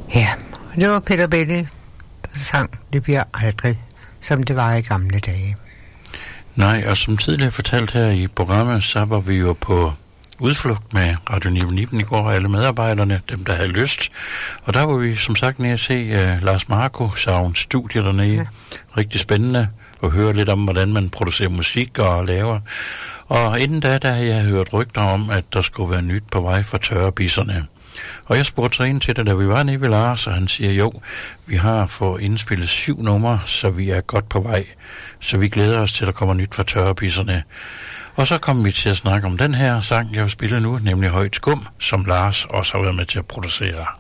Ja, det var Peter Belli, der sang "Det bliver aldrig, som det var i gamle dage". Nej, og som tidligere fortalt her i programmet, så var vi jo på udflugt med Radio 9 i går, og alle medarbejderne, dem der havde lyst. Og der var vi som sagt nede at se Lars Marco Sound studie dernede. Ja. Rigtig spændende at høre lidt om, hvordan man producerer musik og laver. Og inden da havde jeg hørt rygter om, at der skulle være nyt på vej for Tørrebisserne. Og jeg spurgte så ind til det, da vi var nede ved Lars, og han siger, jo, vi har fået indspillet 7 numre, så vi er godt på vej. Så vi glæder os til, at der kommer nyt fra Tørrebisserne. Og så kom vi til at snakke om den her sang, jeg vil spille nu, nemlig Højt Skum, som Lars også har været med til at producere.